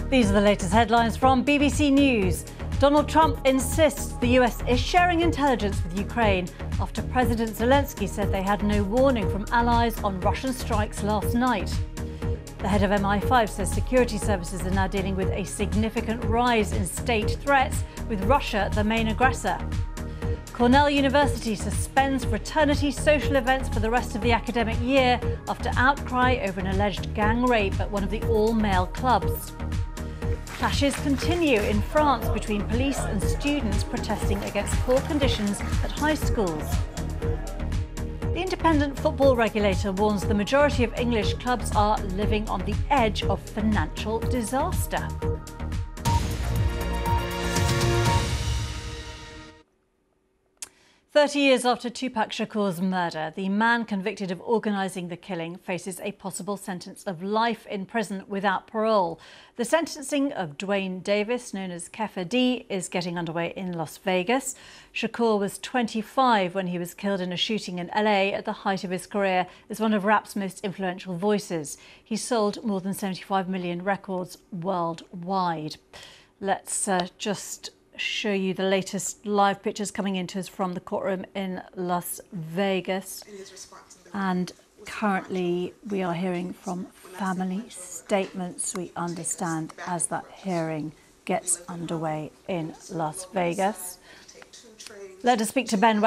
These are the latest headlines from BBC News. Donald Trump insists the US is sharing intelligence with Ukraine after President Zelensky said they had no warning from allies on Russian strikes last night. The head of MI5 says security services are now dealing with a significant rise in state threats, with Russia the main aggressor. Cornell University suspends fraternity social events for the rest of the academic year after outcry over an alleged gang rape at one of the all-male clubs. Clashes continue in France between police and students protesting against poor conditions at high schools. The independent football regulator warns the majority of English clubs are living on the edge of financial disaster. "30 years after Tupac Shakur's murder, the man convicted of organising the killing faces a possible sentence of life in prison without parole. The sentencing of Dwayne Davis, known as Keffa D, is getting underway in Las Vegas. Shakur was 25 when he was killed in a shooting in LA at the height of his career as one of rap's most influential voices. He sold more than 75 million records worldwide. Let's just show you the latest live pictures coming into us from the courtroom in Las Vegas. And currently we are hearing from family statements, we understand, as that hearing gets underway in Las Vegas. Let us speak to Ben